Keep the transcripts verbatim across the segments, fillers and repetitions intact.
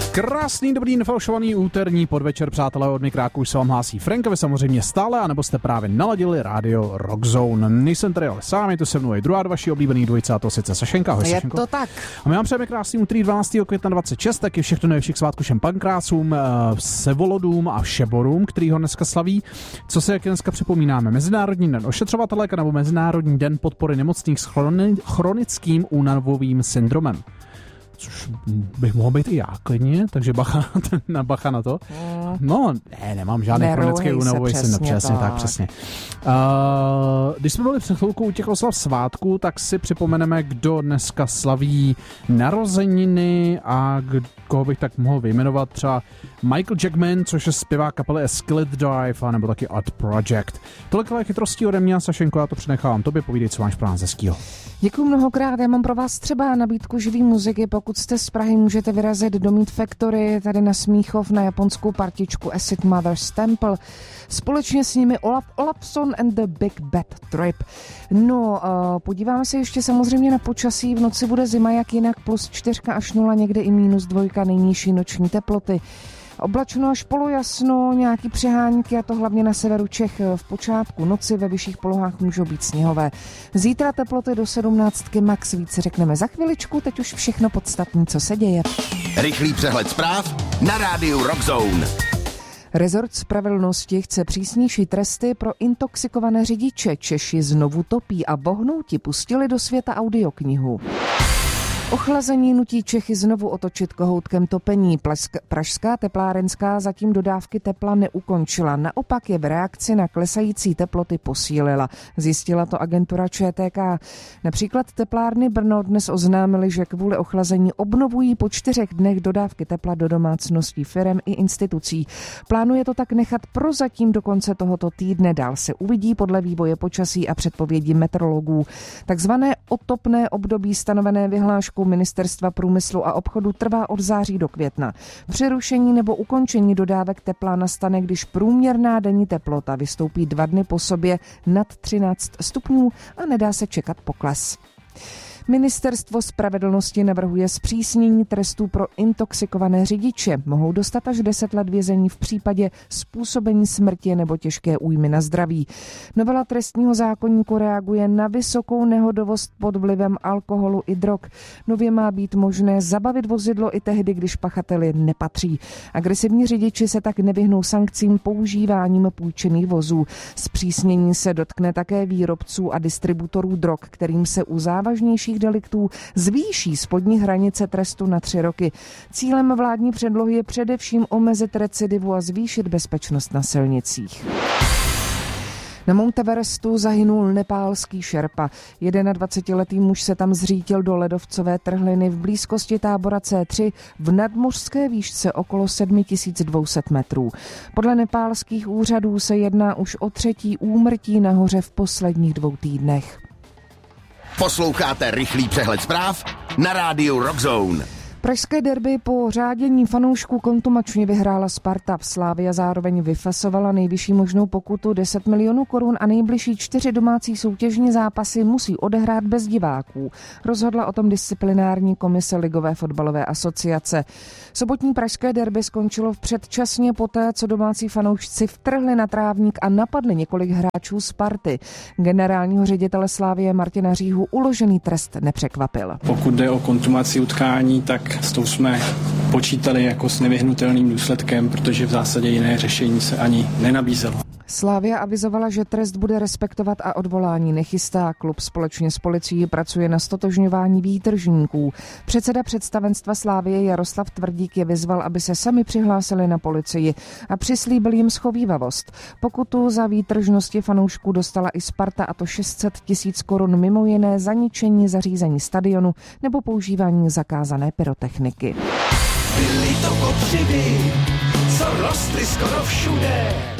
Krásný, dobrý, nefalšovaný úterní podvečer, přátelé, od mikráku už se vám hlásí Frank, vy samozřejmě stále, anebo jste právě naladili rádio Rockzone. Nejsem tady ale sám, je to se mnou i druhá vaší oblíbený dvojice, a to sice Sašenka. Ahoj, Sašenko. Je to tak. A my vám přejeme krásný úterý dvanáctého května dvacet šest, taky všechno nejlepších svátků všem pankrásům, sevolodům a všeborům, který ho dneska slaví. Co se jak dneska připomínáme? Mezinárodní den ošetřovatelek nebo Mezinárodní den podpory nemocných s chroni- chronickým únavovým syndromem. Což bych mohl být i já klidně, takže bacha na, bacha na to. No, ne, nemám žádný chronický únavový syndrom, přesně tak, přesně. Uh, když jsme byli před chvilkou u těch oslav svátku, tak si připomeneme, kdo dneska slaví narozeniny a koho bych tak mohl vyjmenovat, třeba Michael Jackman, což je zpěvák kapely Skillet Drive, a nebo taky Art Project. Tolikové chytrostí ode mě, Sašenko, já to přenechávám tobě, povídej, co máš pro nás hezkýho. Děkuji mnohokrát, já mám pro vás třeba nabídku živý muziky, pokud jste z Prahy, můžete vyrazit do Meat Factory, tady na Smíchov, na japonskou partičku Acid Mother's Temple. Společně s nimi Olaf Olafson and the Big Bad Trip. No, uh, podíváme se ještě samozřejmě na počasí, v noci bude zima, jak jinak, plus čtyřka až nula, někde i minus dvojka, nejnižší noční teploty. Oblačno až polojasno, nějaký přehánky, a to hlavně na severu Čech. V počátku noci ve vyšších polohách můžou být sněhové. Zítra teploty do sedmnáctky max, více řekneme za chviličku, teď už všechno podstatné, co se děje. Rychlý přehled zpráv na rádiu Rockzone. Rezort spravedlnosti chce přísnější tresty pro intoxikované řidiče. Češi znovu topí a bohnouti pustili do světa audioknihu. Ochlazení nutí Čechy znovu otočit kohoutkem topení. Pražská teplárenská zatím dodávky tepla neukončila. Naopak je v reakci na klesající teploty posílila. Zjistila to agentura Č T K. Například teplárny Brno dnes oznámily, že kvůli ochlazení obnovují po čtyřech dnech dodávky tepla do domácností, firem i institucí. Plánuje to tak nechat prozatím do konce tohoto týdne. Dál se uvidí podle vývoje počasí a předpovědí meteorologů. Takzvané otopné období stanovené vyhláškou Ministerstva průmyslu a obchodu trvá od září do května. Přerušení nebo ukončení dodávek tepla nastane, když průměrná denní teplota vystoupí dva dny po sobě nad třináct stupňů a nedá se čekat pokles. Ministerstvo spravedlnosti navrhuje zpřísnění trestů pro intoxikované řidiče. Mohou dostat až deset let vězení v případě způsobení smrti nebo těžké újmy na zdraví. Novela trestního zákoníku reaguje na vysokou nehodovost pod vlivem alkoholu i drog. Nově má být možné zabavit vozidlo i tehdy, když pachateli nepatří. Agresivní řidiči se tak nevyhnou sankcím používáním půjčených vozů. Zpřísnění se dotkne také výrobců a distributorů drog, kterým se u závažnějších deliktů zvýší spodní hranice trestu na tři roky. Cílem vládní předlohy je především omezit recidivu a zvýšit bezpečnost na silnicích. Na Mount Everestu zahynul nepálský šerpa. dvacetiletý muž se tam zřítil do ledovcové trhliny v blízkosti tábora C tři v nadmořské výšce okolo sedm tisíc dvě stě metrů. Podle nepálských úřadů se jedná už o třetí úmrtí na hoře v posledních dvou týdnech. Posloucháte rychlý přehled zpráv na rádiu Rockzone. Pražské derby po řádění fanoušků kontumačně vyhrála Sparta. Slavia zároveň vyfasovala nejvyšší možnou pokutu deset milionů korun a nejbližší čtyři domácí soutěžní zápasy musí odehrát bez diváků. Rozhodla o tom disciplinární komise Ligové fotbalové asociace. Sobotní pražské derby skončilo předčasně poté, co domácí fanoušci vtrhli na trávník a napadli několik hráčů Sparty. Generálního ředitele Slavie Martina Říhu uložený trest nepřekvapil. Pokud jde o kontumaci utkání, tak s tou jsme počítali jako s nevyhnutelným důsledkem, protože v zásadě jiné řešení se ani nenabízelo. Slavia avizovala, že trest bude respektovat a odvolání nechystá. Klub společně s policií pracuje na ztotožňování výtržníků. Předseda představenstva Slavie Jaroslav Tvrdík je vyzval, aby se sami přihlásili na policii a přislíbil jim schovívavost. Pokutu za výtržnosti fanoušků dostala i Sparta, a to šest set tisíc korun, mimo jiné za ničení zařízení stadionu nebo používání zakázané pyrotechniky. Byly to kopřivy, co rostly skoro všude.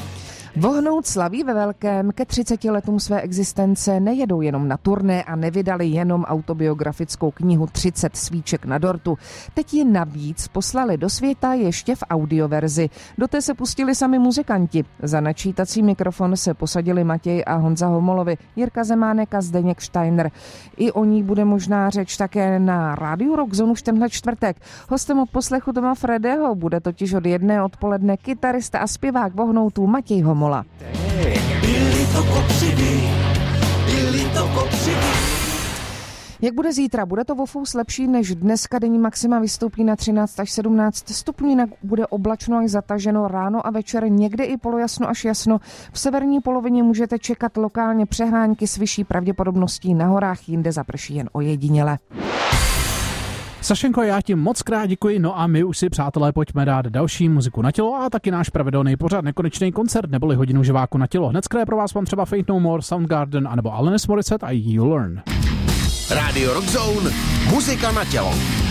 Vohnout slaví ve velkém. Ke třiceti letům své existence nejedou jenom na turné a nevydali jenom autobiografickou knihu třicet svíček na dortu. Teď ji navíc poslali do světa ještě v audioverzi. Do té se pustili sami muzikanti. Za načítací mikrofon se posadili Matěj a Honza Homolovi, Jirka Zemánek a Zdeněk Steiner. I o ní bude možná řeč také na Rádiu Rockzone už tenhle čtvrtek. Hostem od poslechu Toma Fredeho bude totiž od jedné odpoledne kytarista a zpěvák Vohnoutů Matěj Homola. Byli to kopřivy, byli to kopřivy. Jak bude zítra? Bude to o fous lepší než dneska. Denní maxima vystoupí na třináct až sedmnáct stupňů, jinak bude oblačno až zataženo ráno a večer, někde i polojasno až jasno. V severní polovině můžete čekat lokálně přeháňky s vyšší pravděpodobností, na horách jinde zaprší jen ojediněle. Sašenko, já ti moc krát děkuji, no a my už si, přátelé, pojďme dát další muziku na tělo a taky náš pravidelný pořad Nekonečný koncert neboli hodinu živáku na tělo. Hnedka pro vás mám třeba Faith No More, Soundgarden anebo Alanis Morissette a You Learn. Rádio Rockzone, muzika na tělo.